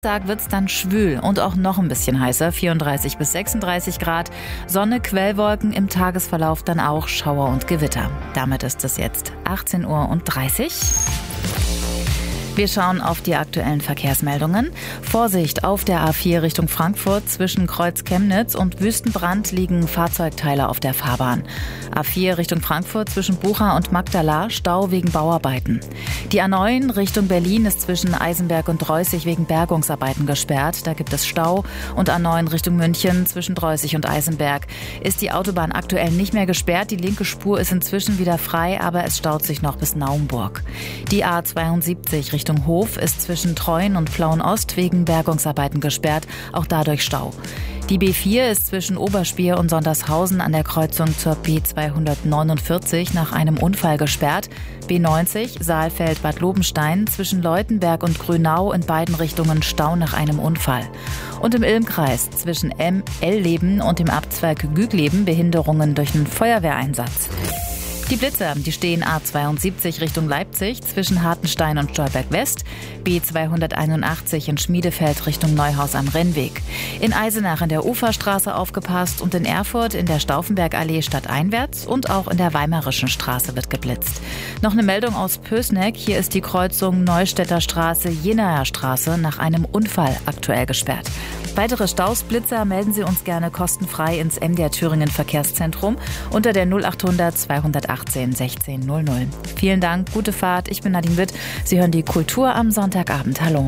Tag wird es dann schwül und auch noch ein bisschen heißer, 34 bis 36 Grad. Sonne, Quellwolken, im Tagesverlauf dann auch Schauer und Gewitter. Damit ist es jetzt 18:30 Uhr. Wir schauen auf die aktuellen Verkehrsmeldungen. Vorsicht, auf der A4 Richtung Frankfurt zwischen Kreuz Chemnitz und Wüstenbrand liegen Fahrzeugteile auf der Fahrbahn. A4 Richtung Frankfurt zwischen Bucha und Magdala, Stau wegen Bauarbeiten. Die A9 Richtung Berlin ist zwischen Eisenberg und Droßig wegen Bergungsarbeiten gesperrt. Da gibt es Stau. Und A9 Richtung München zwischen Droßig und Eisenberg ist die Autobahn aktuell nicht mehr gesperrt. Die linke Spur ist inzwischen wieder frei, aber es staut sich noch bis Naumburg. Die A72 Richtung Hof ist zwischen Treuen und Plauen-Ost wegen Bergungsarbeiten gesperrt, auch dadurch Stau. Die B4 ist zwischen Oberspier und Sondershausen an der Kreuzung zur B249 nach einem Unfall gesperrt. B90 Saalfeld-Bad Lobenstein zwischen Leutenberg und Grünau in beiden Richtungen Stau nach einem Unfall. Und im Ilmkreis zwischen Elleben und dem Abzweig Gügleben Behinderungen durch einen Feuerwehreinsatz. Die Blitzer, die stehen A72 Richtung Leipzig zwischen Hartenstein und Stolberg West, B281 in Schmiedefeld Richtung Neuhaus am Rennweg. In Eisenach in der Uferstraße aufgepasst und in Erfurt in der Stauffenbergallee stadteinwärts und auch in der Weimarischen Straße wird geblitzt. Noch eine Meldung aus Pößneck, hier ist die Kreuzung Neustädter Straße-Jenaer Straße nach einem Unfall aktuell gesperrt. Weitere Staus, Blitzer melden Sie uns gerne kostenfrei ins MDR Thüringen Verkehrszentrum unter der 0800 218 16 00. Vielen Dank, gute Fahrt. Ich bin Nadine Witt. Sie hören die Kultur am Sonntagabend. Hallo.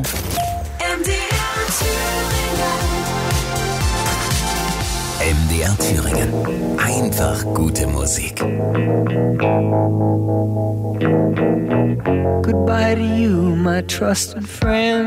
MDR Thüringen. Einfach gute Musik. Goodbye to you, my trusted friend.